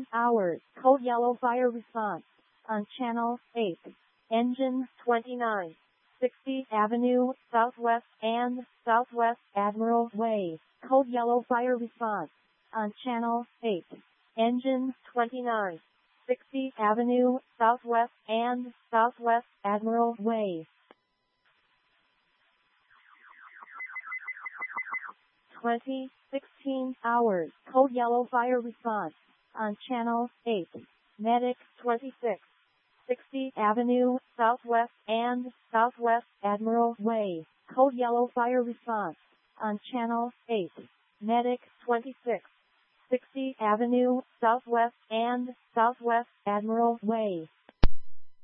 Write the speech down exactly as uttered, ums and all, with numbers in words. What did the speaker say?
hours. Code yellow fire response on channel eight. Engine twenty-nine sixty Avenue, Southwest and Southwest Admiral Way. Code yellow fire response on channel eight. Engine twenty-nine sixty Avenue, Southwest and Southwest Admiral Way. twenty sixteen hours. Code yellow fire response on channel eight. Medic twenty-six sixty Avenue, Southwest and Southwest Admiral Way. Code yellow fire response on channel eight. Medic twenty-six sixty Avenue, Southwest and Southwest Admiral Way.